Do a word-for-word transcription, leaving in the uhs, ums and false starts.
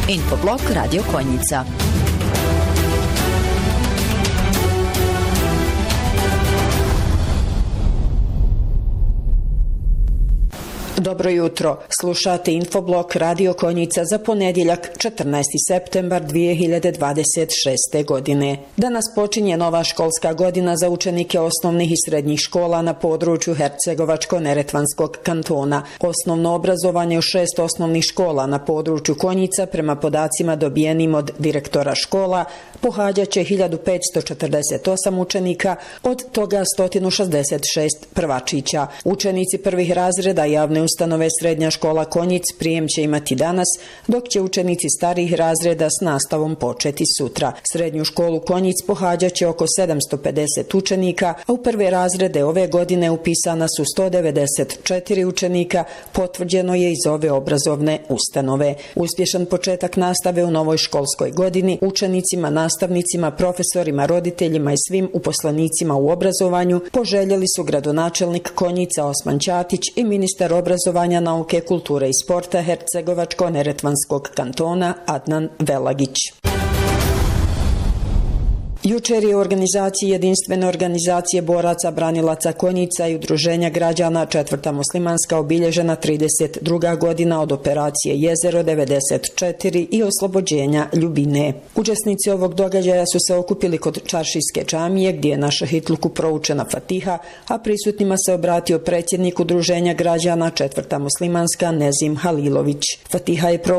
Infoblog Radio Konjica. Dobro jutro, slušate Infoblog Radio Konjica za ponedjeljak četrnaesti septembar dvije hiljade dvadeset šeste. godine. Danas počinje nova školska godina za učenike osnovnih i srednjih škola na području Hercegovačko-Neretvanskog kantona. Osnovno obrazovanje u šest osnovnih škola na području Konjica prema podacima dobijenim od direktora škola pohađat će hiljadu petsto četrdeset osam učenika, od toga sto šezdeset šest prvačića. Učenici prvih razreda javne ustanove Srednja škola Konjic prijem će imati danas, dok će učenici starih razreda s nastavom početi sutra. Srednju školu Konjic pohađat će oko sedamsto pedeset učenika, a u prve razrede ove godine upisana su sto devedeset četiri učenika, potvrđeno je iz ove obrazovne ustanove. Uspješan početak nastave u novoj školskoj godini učenicima, nastavnicima, profesorima, roditeljima i svim uposlenicima u obrazovanju poželjeli su gradonačelnik Konjica Osman Ćatić i ministar obrazovanja, nauke, kulture i sporta Hercegovačko-Neretvanskog kantona Adnan Velagić. Jučer je u organizaciji Jedinstvene organizacije boraca branilaca Konjica i udruženja građana Četvrta muslimanska obilježena trideset druga godina od operacije Jezero devedeset četiri i oslobođenja Ljubine. Učesnici ovog događaja su se okupili kod Čaršijske džamije gdje je na šahitluku proučena Fatiha, a prisutnima se obratio predsjednik udruženja građana Četvrta muslimanska Nezim Halilović. Fatiha je